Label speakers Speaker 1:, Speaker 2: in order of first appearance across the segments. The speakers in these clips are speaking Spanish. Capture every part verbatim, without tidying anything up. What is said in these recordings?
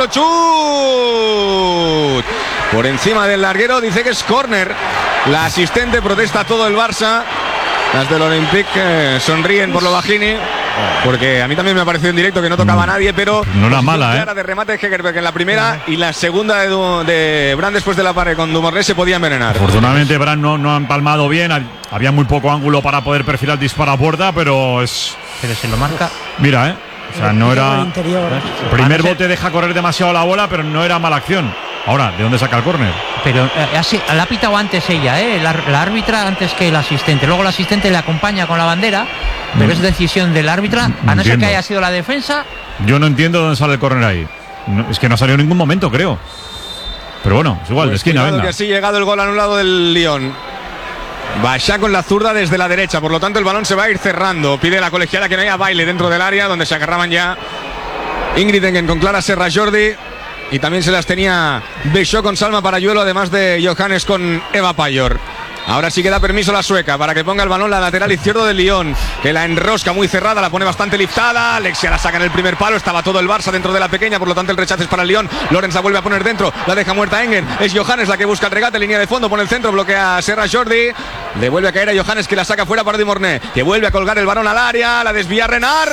Speaker 1: centro, chut por encima del larguero, dice que es córner. La asistente protesta todo el Barça. Las del Olympique eh, sonríen por lo bajini, porque a mí también me ha parecido en directo que no tocaba a nadie, pero
Speaker 2: no era mala,
Speaker 1: clara
Speaker 2: ¿eh?
Speaker 1: de remate de Hegerberg en la primera y la segunda de, du de Brand después de la pared con Dumourné se podía envenenar.
Speaker 2: Afortunadamente Brand no, no ha empalmado bien, había muy poco ángulo para poder perfilar el disparo a puerta, pero es...
Speaker 3: Pero se lo marca.
Speaker 2: Mira, ¿eh? O sea, no era...
Speaker 4: Interior.
Speaker 2: El primer bote deja correr demasiado la bola, pero no era mala acción. Ahora, ¿de dónde saca el córner?
Speaker 3: Pero eh, así, la ha pitado antes ella, ¿eh? La, la árbitra antes que el asistente. Luego el asistente le acompaña con la bandera, pero
Speaker 2: no.
Speaker 3: es decisión del árbitra,
Speaker 2: no
Speaker 3: a no ser
Speaker 2: entiendo.
Speaker 3: que haya sido la defensa.
Speaker 2: Yo no entiendo dónde sale el córner ahí. No, es que no ha salido en ningún momento, creo. Pero bueno, es igual,
Speaker 1: Pues
Speaker 2: de esquina, venga.
Speaker 1: Que así ha llegado el gol anulado del Lyon. Bachá con la zurda desde la derecha, por lo tanto el balón se va a ir cerrando. Pide la colegiala que no haya baile dentro del área, donde se agarraban ya Ingrid Engen con Clara Serra Jordi. Y también se las tenía Bechó con Salma Parayuelo, además de Johannes con Eva Payor. Ahora sí que da permiso la sueca para que ponga el balón la lateral izquierdo del Lyon, que la enrosca muy cerrada, la pone bastante liftada. Alexia la saca en el primer palo, estaba todo el Barça dentro de la pequeña, por lo tanto el rechace es para el Lyon. Lorenz la vuelve a poner dentro, la deja muerta Engen. Es Johannes la que busca el regate, línea de fondo, pone el centro, bloquea a Serra Jordi. Le vuelve a caer a Johannes, que la saca fuera para Dumourné, que vuelve a colgar el balón al área, la desvía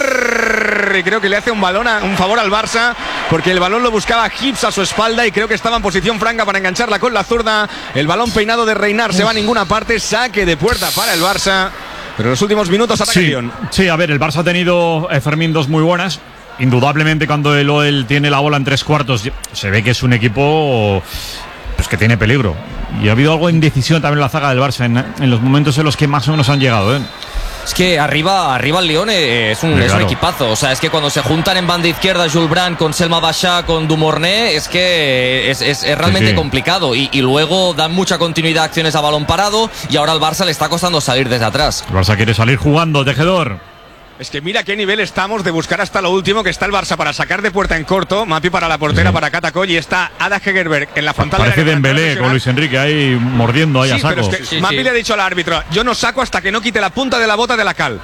Speaker 1: Renard. Y creo que le hace un, balón a, un favor al Barça, porque el balón lo buscaba Gibbs a su espalda y creo que estaba en posición franca para engancharla con la zurda. El balón peinado de Renard se va a ninguna parte, saque de puerta para el Barça, pero en los últimos minutos ataca
Speaker 2: Sí,
Speaker 1: Lyon.
Speaker 2: sí, a ver, el Barça ha tenido, eh, Fermín, dos muy buenas. Indudablemente cuando el O L tiene la bola en tres cuartos se ve que es un equipo pues que tiene peligro. Y ha habido algo de indecisión también en la zaga del Barça en, en los momentos en los que más o menos han llegado, ¿eh?
Speaker 5: Es que arriba, arriba el Lyon es un,
Speaker 2: Sí,
Speaker 5: es
Speaker 2: claro.
Speaker 5: un equipazo. O sea, es que cuando se juntan en banda izquierda Jules Brand con Selma Bachá, con Dumourné, es que es, es, es realmente
Speaker 2: Sí, sí.
Speaker 5: complicado. Y, y luego dan mucha continuidad a acciones a balón parado y ahora al Barça le está costando salir desde atrás.
Speaker 2: El Barça quiere salir jugando, Tejedor.
Speaker 1: Es que mira qué nivel estamos de buscar hasta lo último, que está el Barça para sacar de puerta en corto, Mapi para la portera,
Speaker 2: Sí.
Speaker 1: para Catacoll, y está Ada Hegerberg en la frontal.
Speaker 2: Parece
Speaker 1: de la
Speaker 2: Dembélé con Luis Enrique ahí mordiendo ahí
Speaker 1: Sí,
Speaker 2: a saco.
Speaker 1: pero es que
Speaker 5: Sí,
Speaker 1: Mapi
Speaker 5: sí.
Speaker 1: le ha dicho al árbitro, yo no saco hasta que no quite la punta de la bota de la cal.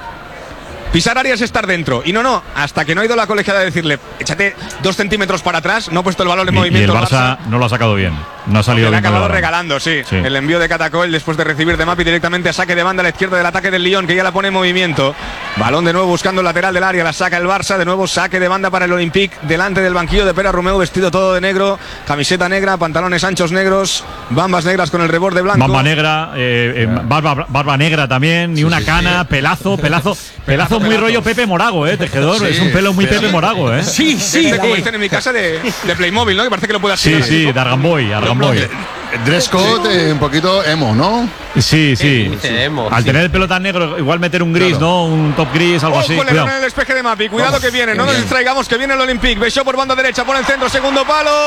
Speaker 1: Pisar área es estar dentro. Y no, no, hasta que no ha ido la colegiada a decirle, échate dos centímetros para atrás, no ha puesto el balón en
Speaker 2: Y, y
Speaker 1: movimiento.
Speaker 2: el Barça no lo ha sacado bien. No ha salido
Speaker 1: Le ha
Speaker 2: bien. con el
Speaker 1: acabado
Speaker 2: balón.
Speaker 1: regalando, sí.
Speaker 2: Sí.
Speaker 1: El envío de Catacoll después de recibir de Mapi directamente a saque de banda a la izquierda del ataque del Lyon, que ya la pone en movimiento. Balón de nuevo buscando el lateral del área, la saca el Barça. De nuevo saque de banda para el Olympique, delante del banquillo de Pere Romeu, vestido todo de negro, camiseta negra, pantalones anchos negros, bambas negras con el reborde blanco.
Speaker 2: Bamba negra, eh, eh, barba, barba negra también, ni una cana, pelazo, pelazo, pelazo muy rollo Pepe Morago, eh, Tejedor. Es un pelo muy Pepe Morago, eh.
Speaker 1: Sí, sí. Como dicen en mi casa de, de Playmobil, ¿no? Que parece que lo puede
Speaker 2: Sí,
Speaker 1: aspirar.
Speaker 2: sí, de Argamboy, Argamboy.
Speaker 6: Dress code, eh, un poquito emo, ¿no?
Speaker 2: Sí, sí.
Speaker 7: Dice emo,
Speaker 2: Al
Speaker 7: sí.
Speaker 2: tener el pelo tan negro, igual meter un gris,
Speaker 6: Claro.
Speaker 2: ¿no? Un top gris, algo así.
Speaker 1: Ojo, le
Speaker 2: Cuidado.
Speaker 1: en el despeje de Mapi. Cuidado
Speaker 6: Vamos,
Speaker 1: que viene. No
Speaker 6: qué
Speaker 1: nos
Speaker 6: bien.
Speaker 1: distraigamos, que viene el Olympique. Bechó por banda derecha, por el centro, segundo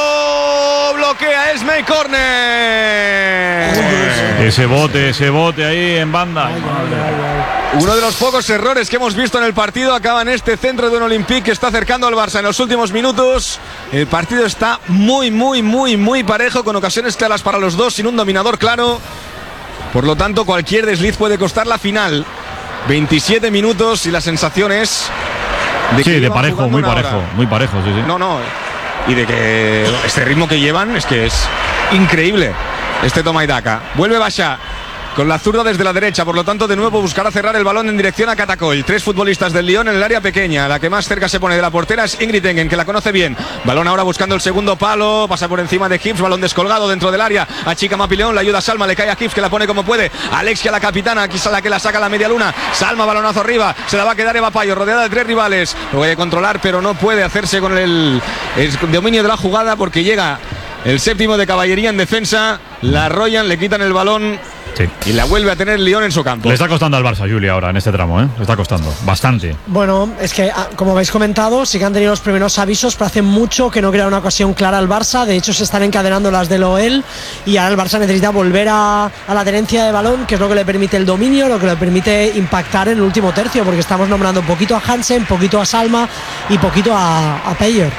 Speaker 1: palo. Bloquea Esmey, córner.
Speaker 2: Ese bote, ese bote ahí en banda.
Speaker 1: Uno de los pocos errores que hemos visto en el partido acaba en este centro de un Olympique que está acercando al Barça en los últimos minutos. El partido está muy, muy, muy, muy parejo, con ocasiones claras para los dos, sin un dominador claro. Por lo tanto, cualquier desliz puede costar la final. veintisiete minutos y la sensación es de que
Speaker 2: Sí, de
Speaker 1: llevan
Speaker 2: parejo,
Speaker 1: jugando
Speaker 2: muy
Speaker 1: una
Speaker 2: parejo,
Speaker 1: hora.
Speaker 2: muy parejo, sí, sí.
Speaker 1: No, no. Y de que este ritmo que llevan es que es increíble. Este toma y daca. Vuelve Bachá con la zurda desde la derecha, por lo tanto de nuevo buscará cerrar el balón en dirección a Catacoll. Tres futbolistas del Lyon en el área pequeña. La que más cerca se pone de la portera es Ingrid Engen, que la conoce bien. Balón ahora buscando el segundo palo, pasa por encima de Gibbs, balón descolgado dentro del área. Achica Mapi León, la ayuda a Salma, le cae a Gibbs, que la pone como puede. Alexia, la capitana, aquí es la que la saca a la media luna. Salma, balonazo arriba, se la va a quedar Eva Payo, rodeada de tres rivales. Lo voy a controlar, pero no puede hacerse con el, el dominio de la jugada, porque llega el séptimo de caballería en defensa. La arrollan, le quitan el balón.
Speaker 2: Sí.
Speaker 1: Y la vuelve a tener Lyon en su campo.
Speaker 2: Le está costando al Barça, Juli, ahora en este tramo, ¿eh? Le está costando bastante.
Speaker 4: Bueno, es que, como habéis comentado, sí que han tenido los primeros avisos, pero hace mucho que no crea una ocasión clara al Barça. De hecho, se están encadenando las del O L y ahora el Barça necesita volver a, a la tenencia de balón, que es lo que le permite el dominio, lo que le permite impactar en el último tercio, porque estamos nombrando poquito a Hansen, poquito a Salma y poquito a, a Payer.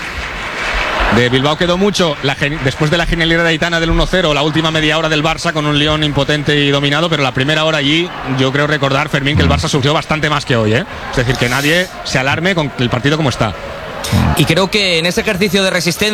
Speaker 1: De Bilbao quedó mucho la gen- después de la genialidad de Aitana del uno cero, la última media hora del Barça con un Lyon impotente y dominado, pero la primera hora allí, yo creo recordar, Fermín, que el Barça sufrió bastante más que hoy, ¿eh? Es decir, que nadie se alarme con el partido como está.
Speaker 5: Y creo que en ese ejercicio de resistencia